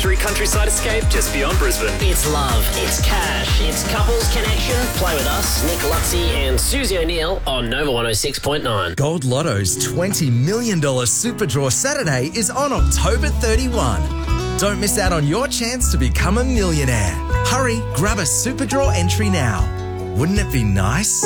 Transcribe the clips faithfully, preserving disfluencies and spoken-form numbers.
Through Countryside Escape, just beyond Brisbane. It's love, it's cash, it's couples connection. Play with us, Nick Lutzi and Susie O'Neill on Nova one oh six point nine. Gold Lotto's twenty million dollars Super Draw Saturday is on October thirty-first. Don't miss out on your chance to become a millionaire. Hurry, grab a Super Draw entry now. Wouldn't it be nice?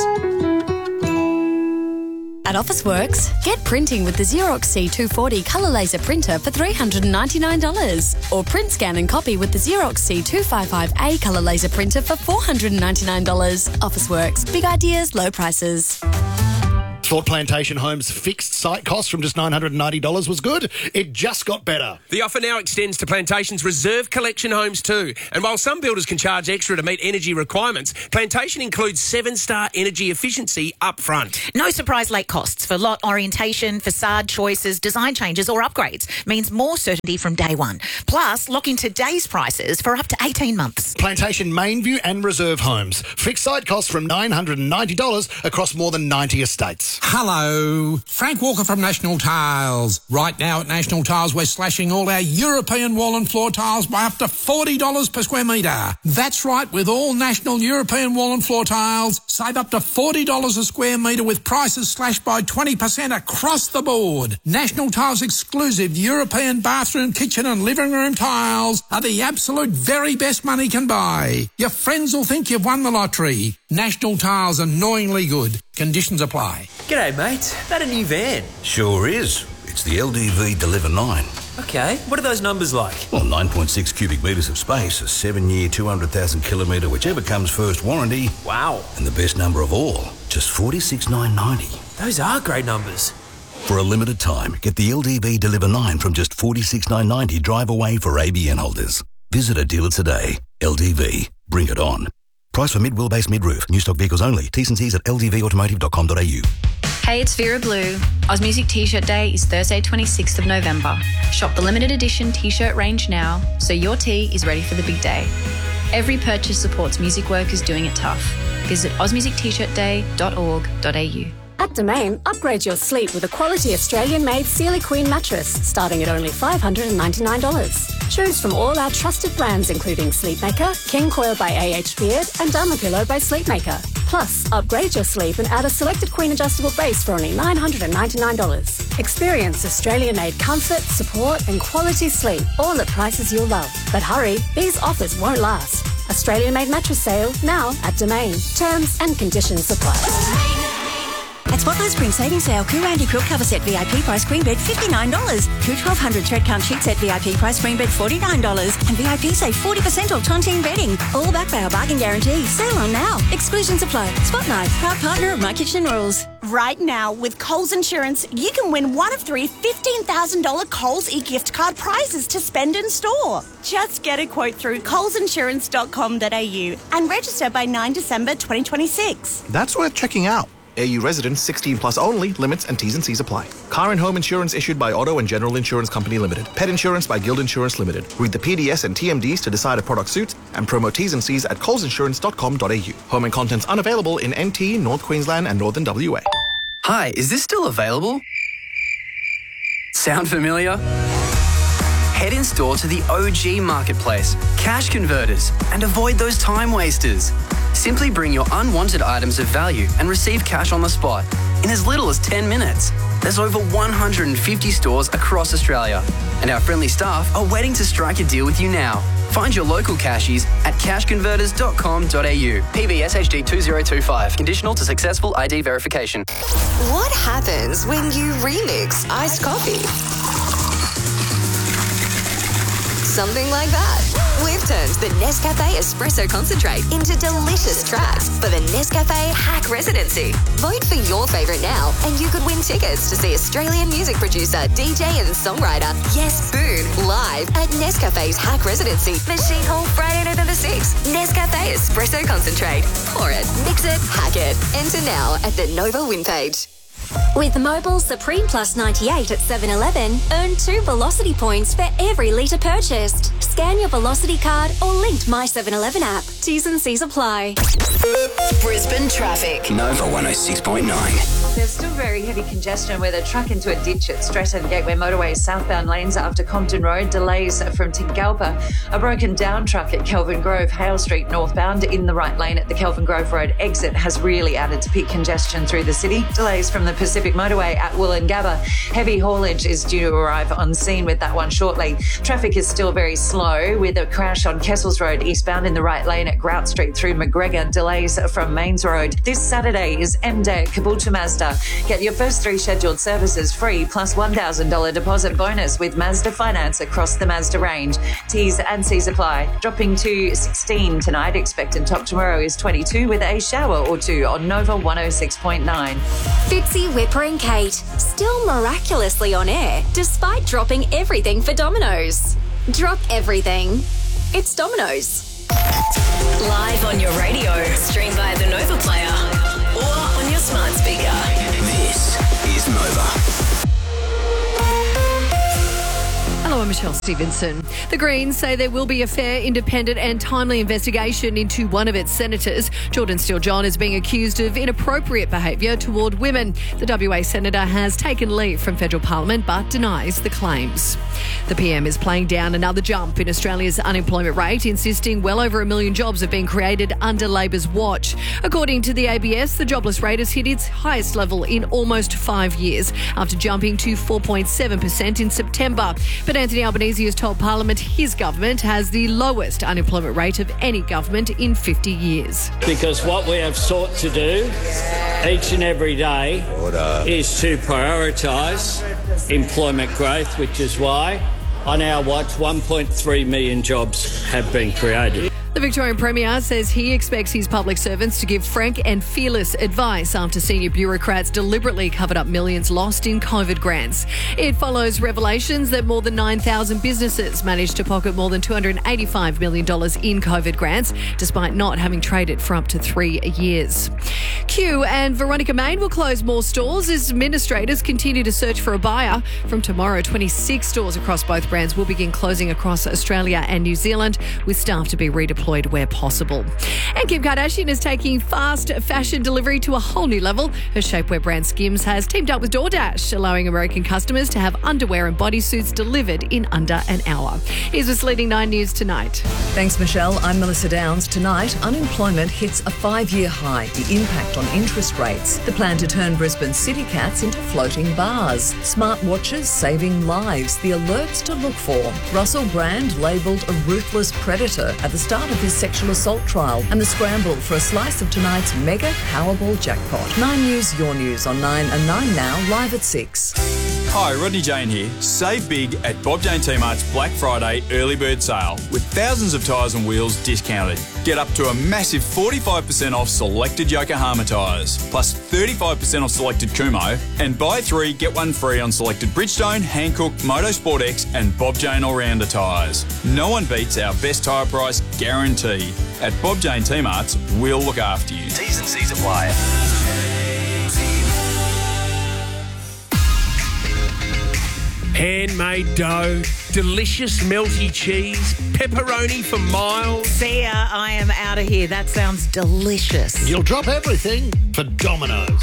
At Officeworks, get printing with the Xerox C two forty colour laser printer for three hundred ninety-nine dollars. Or print, scan and copy with the Xerox C two fifty-five A colour laser printer for four hundred ninety-nine dollars. Officeworks, big ideas, low prices. Thought Plantation Homes' fixed site cost from just nine hundred ninety dollars was good. It just got better. The offer now extends to Plantation's reserve collection homes too. And while some builders can charge extra to meet energy requirements, Plantation includes seven-star energy efficiency up front. No surprise late costs for lot orientation, facade choices, design changes or upgrades. Means more certainty from day one. Plus, lock in today's prices for up to eighteen months. Plantation Mainview and Reserve Homes. Fixed site costs from nine hundred ninety dollars across more than ninety estates. Hello, Frank Walker from National Tiles. Right now at National Tiles, we're slashing all our European wall and floor tiles by up to forty dollars per square metre. That's right, with all National European wall and floor tiles, save up to forty dollars a square metre with prices slashed by twenty percent across the board. National Tiles exclusive European bathroom, kitchen and living room tiles are the absolute very best money can buy. Your friends will think you've won the lottery. National Tiles, annoyingly good. Conditions apply. G'day, mate. That a new van? Sure is. It's the L D V Deliver nine. Okay, what are those numbers like? Well, nine point six cubic metres of space, a seven-year, two hundred thousand kilometre, whichever comes first warranty. Wow. And the best number of all, just forty-six thousand nine hundred ninety. Those are great numbers. For a limited time, get the L D V Deliver nine from just forty-six thousand nine hundred ninety drive away for A B N holders. Visit a dealer today. L D V. Bring it on. Price for mid-wheelbase mid-roof. New stock vehicles only. T's and C's at l d v automotive dot com dot a u. Hey, it's Vera Blue. Oz Music T-shirt day is Thursday twenty-sixth of November. Shop the limited edition T-shirt range now so your tee is ready for the big day. Every purchase supports music workers doing it tough. Visit oz music t shirt day dot org dot a u. At Domain, upgrade your sleep with a quality Australian-made Sealy Queen mattress starting at only five hundred ninety-nine dollars. Choose from all our trusted brands including Sleepmaker, King Coil by A H Beard and Dermapillow by Sleepmaker. Plus, upgrade your sleep and add a selected Queen adjustable base for only nine hundred ninety-nine dollars. Experience Australian-made comfort, support and quality sleep, all at prices you'll love. But hurry, these offers won't last. Australian-made mattress sale now at Domain. Terms and conditions apply. At Spotlight Spring Savings Sale, Coo Randy Quilt Cover Set V I P price queen bed fifty-nine dollars. Coo twelve hundred Thread Count Sheet Set V I P price queen bed forty-nine dollars. And V I P save forty percent off Tontine bedding. All backed by our bargain guarantee. Sale on now. Exclusions apply. Spotlight, proud partner of My Kitchen Rules. Right now, with Coles Insurance, you can win one of three fifteen thousand dollars Coles e-gift card prizes to spend in store. Just get a quote through coles insurance dot com dot a u and register by nine December twenty twenty-six. That's worth checking out. A U residents sixteen plus only. Limits and T's and C's apply. Car and home insurance issued by Auto and General Insurance Company Limited. Pet insurance by Guild Insurance Limited. Read the P D S and T M Ds to decide if product suits and promo T's and C's at coles insurance dot com dot a u. Home and contents unavailable in N T, North Queensland and Northern W A. Hi, is this still available? Sound familiar? Head in store to the O G Marketplace, Cash Converters, and avoid those time wasters. Simply bring your unwanted items of value and receive cash on the spot in as little as ten minutes. There's over one hundred fifty stores across Australia, and our friendly staff are waiting to strike a deal with you now. Find your local cashies at cash converters dot com dot a u. P B S H D two zero two five. Conditional to successful I D verification. What happens when you remix iced coffee? Something like that. We've turned the Nescafe Espresso Concentrate into delicious tracks for the Nescafe Hack Residency. Vote for your favourite now and you could win tickets to see Australian music producer, D J and songwriter Yes Spoon live at Nescafe's Hack Residency, Machine Hall, Friday, November sixth. Nescafe Espresso Concentrate. Pour it, mix it, hack it. Enter now at the Nova win page. With Mobile Supreme Plus ninety-eight at seven eleven, earn two Velocity points for every litre purchased. Scan your Velocity card or linked My seven eleven app. T's and C's apply. Brisbane traffic. Nova one oh six point nine. There's still very heavy congestion with a truck into a ditch at Stratton Gateway Motorway southbound lanes after Compton Road. Delays from Tingalpa. A broken down truck at Kelvin Grove, Hale Street northbound in the right lane at the Kelvin Grove Road exit has really added to peak congestion through the city. Delays from the Pacific Motorway at Wollongabba. Heavy haulage is due to arrive on scene with that one shortly. Traffic is still very slow with a crash on Kessels Road eastbound in the right lane at Grout Street through McGregor. Delays from Mains Road. This Saturday is M-Day at Caboolture Mazda. Get your first three scheduled services free plus one thousand dollars deposit bonus with Mazda Finance across the Mazda range. T's and C's apply. Dropping to sixteen tonight. Expected top tomorrow is twenty-two with a shower or two on Nova one oh six point nine. Fitzy, Whipper and Kate, still miraculously on air despite dropping everything for Domino's. Drop everything. It's Domino's. Live on your radio. Stream via the Nova Player or on your smart speaker. This is Nova. Hello, I'm Michelle Stevenson. The Greens say there will be a fair, independent and timely investigation into one of its senators. Jordan Steele-John is being accused of inappropriate behaviour toward women. The W A senator has taken leave from federal parliament but denies the claims. The P M is playing down another jump in Australia's unemployment rate, insisting well over a million jobs have been created under Labor's watch. According to the A B S, the jobless rate has hit its highest level in almost five years, after jumping to four point seven percent in September. But Anthony Albanese has told Parliament his government has the lowest unemployment rate of any government in fifty years. Because what we have sought to do each and every day Order. is to prioritise employment growth, which is why on our watch one point three million jobs have been created. The Victorian Premier says he expects his public servants to give frank and fearless advice after senior bureaucrats deliberately covered up millions lost in COVID grants. It follows revelations that more than nine thousand businesses managed to pocket more than two hundred eighty-five million dollars in COVID grants, despite not having traded for up to three years. Q and Veronica Main will close more stores as administrators continue to search for a buyer. From tomorrow, twenty-six stores across both brands will begin closing across Australia and New Zealand, with staff to be redeployed where possible. And Kim Kardashian is taking fast fashion delivery to a whole new level. Her shapewear brand Skims has teamed up with DoorDash, allowing American customers to have underwear and bodysuits delivered in under an hour. Here's what's leading Nine News tonight. Thanks, Michelle. I'm Melissa Downs. Tonight, unemployment hits a five-year high. The impact on interest rates. The plan to turn Brisbane city cats into floating bars. Smartwatches saving lives. The alerts to look for. Russell Brand labelled a ruthless predator at the start of his sexual assault trial, and the scramble for a slice of tonight's mega Powerball jackpot. Nine News, your news on nine and nine now, live at six. Hi, Rodney Jane here. Save big at Bob Jane T-Mart's Black Friday early bird sale with thousands of tyres and wheels discounted. Get up to a massive forty-five percent off selected Yokohama tyres, plus thirty-five percent off selected Kumho, and buy three, get one free on selected Bridgestone, Hankook, Motorsport X and Bob Jane All-Rounder tyres. No one beats our best tyre price guarantee. At Bob Jane T-Mart's, we'll look after you. T's and C's apply. Handmade dough, delicious melty cheese, pepperoni for miles. See ya, I am out of here. That sounds delicious. You'll drop everything for Domino's.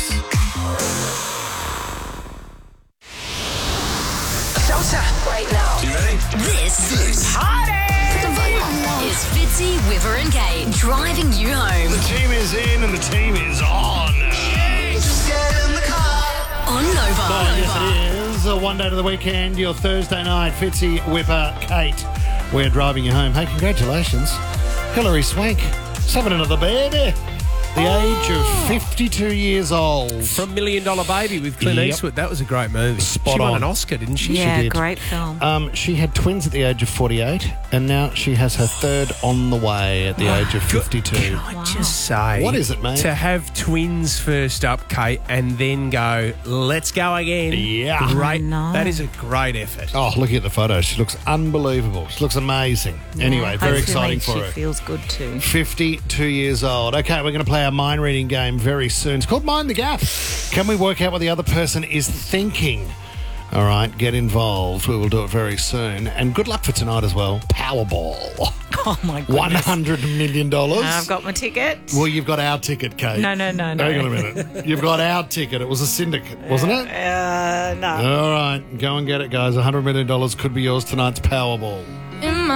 Showtime right now. You ready? This, this. Party is Fitzy, Whipper and Kate driving you home. The team is in and the team is on. Just get in the car. On Nova. Oh, yes, it is. Uh, one day to the weekend, your Thursday night. Fitzy, Whipper, Kate. We're driving you home. Hey, congratulations. Hilary Swank, having another baby. The age of fifty-two years old. From Million Dollar Baby with Clint Yep. Eastwood. That was a great movie. Spot she won on. an Oscar, didn't she? Yeah, She did. great film. Um, she had twins at the age of forty-eight, and now she has her third on the way at the age of fifty-two. Can I just say... What is it, mate? To have twins first up, Kate, and then go, let's go again. Yeah. Great. I know. That is a great effort. Oh, looking at the photos, she looks unbelievable. She looks amazing. Anyway, very Hopefully exciting for she her. feels good too. fifty-two years old. Okay, we're going to play play our mind reading game very soon. It's called Mind the Gap. Can we work out what the other person is thinking? All right, get involved. We will do it very soon. And good luck for tonight as well. Powerball. Oh, my goodness. one hundred million dollars. I've got my ticket. Well, you've got our ticket, Kate. No, no, no, no. Hang on a minute. You've got our ticket. It was a syndicate, wasn't it? Uh, no. All right, go and get it, guys. one hundred million dollars could be yours tonight's Powerball.